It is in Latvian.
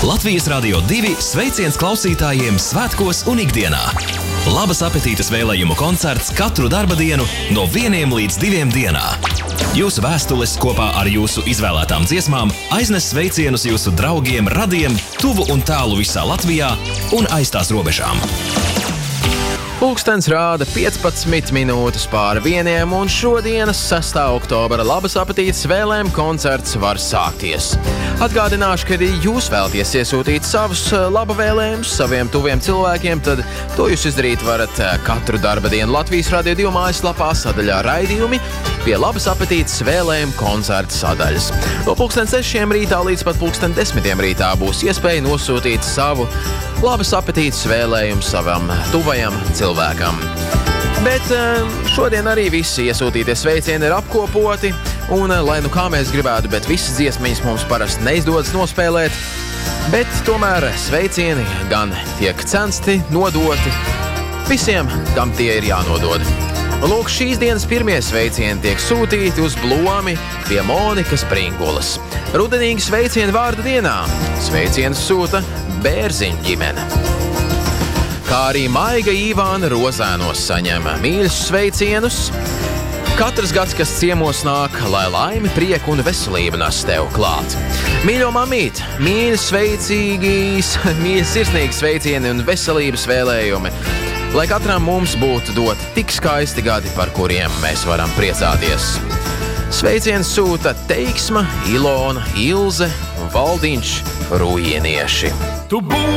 Latvijas Radio 2 sveiciens klausītājiem svētkos un ikdienā. Labas apetītes vēlējumu koncerts katru darba dienu no 1 līdz 2 dienā. Jūsu vēstules kopā ar jūsu izvēlētām dziesmām aiznes sveicienus jūsu draugiem, radiem, tuvu un tālu visā Latvijā un aiz tās robežām. Pulkstens rāda 15 minūtes pār 1, un šodienas 6. oktobra Labas apetītes vēlējumu koncerts var sākties. Atgādināšu, ka, ja jūs vēlaties iesūtīt savus laba vēlējumus saviem tuviem cilvēkiem, tad to jūs izdarīt varat katru darba dienu Latvijas Radio 2 mājaslapā sadaļā raidījumi pie Labas apetītes vēlējumu koncerta sadaļas. No pulksten 6 rītā līdz pat pulksten 10 rītā būs iespēja nosūtīt savu Labas apetītes vēlējumu savam tuvajam cilvēkam. Bet šodien arī visi iesūtītie sveicieni ir apkopoti, un lai nu kā mēs gribētu, bet visas dziesmiņas mums parasti neizdodas nospēlēt, bet tomēr sveicieni gan tiek censti nodoti visiem, kam tie ir jānodod. Un lūk, šīs dienas pirmie sveicieni tiek sūtīti uz Blomi pie Monikas Pringulas. Rudenīgi sveicieni vārda dienā. Sveicienus sūta Bērziņu ģimene. Kā arī Maiga Īvāna Rozēnos saņem mīļus sveicienus. Katrs gads, kas ciemos nāk, lai laimi, prieku un veselību nes tev klāt. Mīļo mamīt, mīļi sirsnīgi sveicieni un veselības vēlējumi, lai katram mums būtu doti tik skaisti gadi, par kuriem mēs varam priecāties. Sveiciens sūta Teiksma, Ilona, Ilze un Valdiņš Rujienieši.